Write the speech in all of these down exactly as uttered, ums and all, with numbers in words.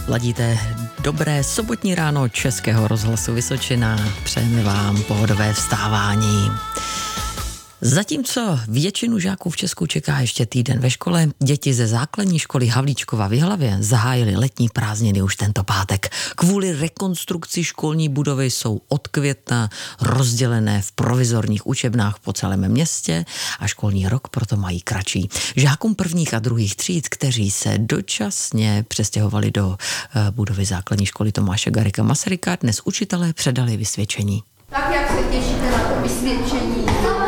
Ladíte dobré sobotní ráno Českého rozhlasu Vysočina. Přejeme vám pohodové vstávání. Zatímco většinu žáků v Česku čeká ještě týden ve škole, děti ze základní školy Havlíčkova v Jihlavě zahájily letní prázdniny už tento pátek. Kvůli rekonstrukci školní budovy jsou od května rozdělené v provizorních učebnách po celém městě a školní rok proto mají kratší. Žákům prvních a druhých tříd, kteří se dočasně přestěhovali do budovy základní školy Tomáše Garrigua Masaryka, dnes učitelé předali vysvědčení. Tak jak se těšíte na to vysvědčení?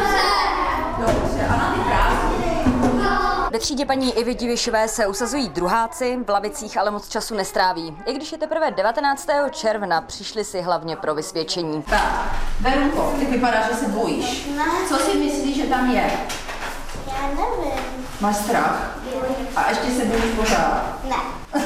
Dobře, a na ty prázdniny? Ve třídě paní Ivy Divišové se usazují druháci, v lavicích ale moc času nestráví. I když je teprve devatenáctého června, přišli si hlavně pro vysvědčení. Tak, Verunko, ty vypadá, že se bojíš. Co si myslíš, že tam je? Já nevím. Máš strach? A ještě se bojíš pořád? Ne.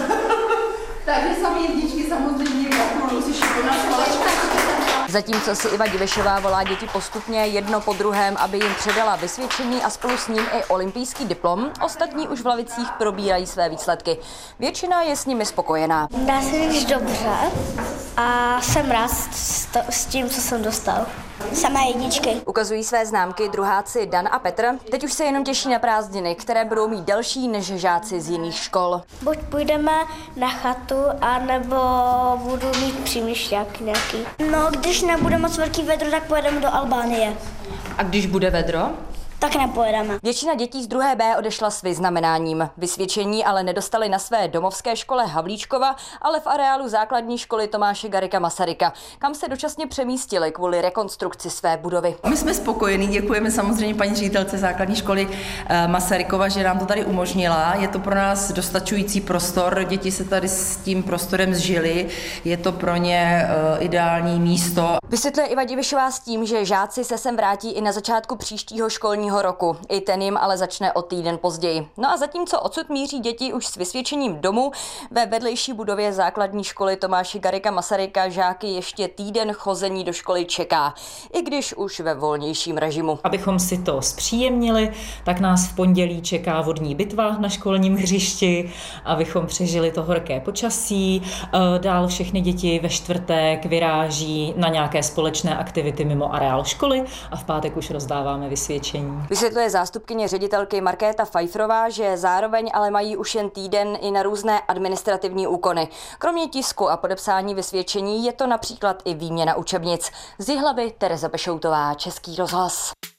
Takže sami jedničky samozřejmě okolo si šikonacovat. Zatímco si Iva Divišová volá děti postupně jedno po druhém, aby jim předala vysvědčení a spolu s ním i olympijský diplom, ostatní už v lavicích probírají své výsledky. Většina je s nimi spokojená. Dá se říct dobře a jsem rád s, to, s tím, co jsem dostal. Samé jedničky. Ukazují své známky druháci Dan a Petr. Teď už se jenom těší na prázdniny, které budou mít delší než žáci z jiných škol. Buď půjdeme na chatu, anebo budu mít příměšťák nějaký. No, když nebude moc velký vedro, tak pojedeme do Albánie. A když bude vedro? Tak nepojedeme. Většina dětí z druhé B odešla s vyznamenáním. Vysvědčení ale nedostali na své domovské škole Havlíčkova, ale v areálu základní školy Tomáše Garrigua Masaryka, kam se dočasně přemístili kvůli rekonstrukci své budovy. My jsme spokojení, děkujeme samozřejmě paní ředitelce základní školy Masarykova, že nám to tady umožnila. Je to pro nás dostačující prostor, děti se tady s tím prostorem zžily, je to pro ně ideální místo. Vysvětluje Iva Divišová s tím, že žáci se sem vrátí i na začátku příštího školního roku. I ten jim ale začne o týden později. No a zatímco odsud míří děti už s vysvědčením domů, ve vedlejší budově základní školy Tomáše Garrigua Masaryka žáky ještě týden chození do školy čeká, i když už ve volnějším režimu. Abychom si to zpříjemnili, tak nás v pondělí čeká vodní bitva na školním hřišti, abychom přežili to horké počasí. Dál všechny děti ve čtvrtek vyráží na nějaké společné aktivity mimo areál školy a v pátek už rozdáváme vysvědčení. Vysvětluje zástupkyně ředitelky Markéta Pfeifferová, že zároveň ale mají už jen týden i na různé administrativní úkony. Kromě tisku a podepsání vysvědčení je to například i výměna učebnic. Z Jihlavy Tereza Pešoutová, Český rozhlas.